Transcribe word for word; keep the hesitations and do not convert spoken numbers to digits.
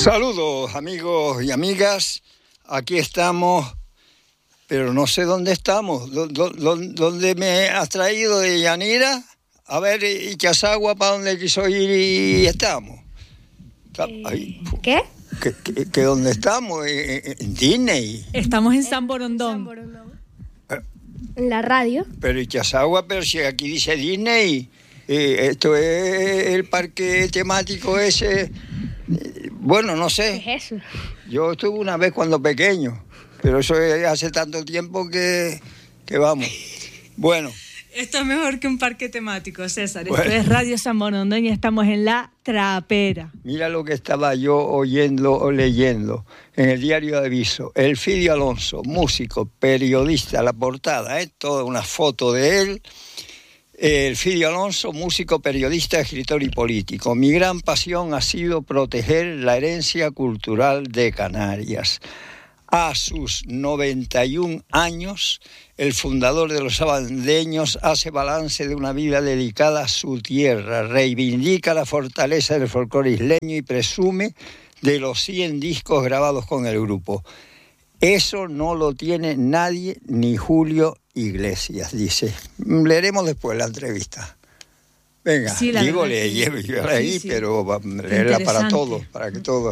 Saludos amigos y amigas, aquí estamos, pero no sé dónde estamos, ¿dónde me has traído de Yanira? A ver, Ichazagua, ¿para dónde quiso ir y estamos? Eh, ¿Qué? ¿Que, que, que dónde estamos? ¿En Disney? Estamos en San Borondón. San Borondón. En la radio. Pero Ichazagua, pero si aquí dice Disney, eh, esto es el parque temático ese... Bueno, no sé. ¿Qué es eso? Yo estuve una vez cuando pequeño, pero eso es hace tanto tiempo que, que vamos. Bueno. Esto es mejor que un parque temático, César. Bueno. Esto es Radio San Borondón y estamos en La Trapera. Mira lo que estaba yo oyendo o leyendo en el diario de Aviso. Elfidio Alonso, músico, periodista, la portada, ¿eh? Toda una foto de él. Elfidio Alonso, músico, periodista, escritor y político. Mi gran pasión ha sido proteger la herencia cultural de Canarias. A sus noventa y un años, el fundador de los sabandeños hace balance de una vida dedicada a su tierra, reivindica la fortaleza del folclore isleño y presume de los cien discos grabados con el grupo. Eso no lo tiene nadie, ni Julio Iglesias, dice. Leeremos después la entrevista. Venga, sí, la digo, leí, leí, yo leí, sí, sí. Pero leerla para todos, para que todos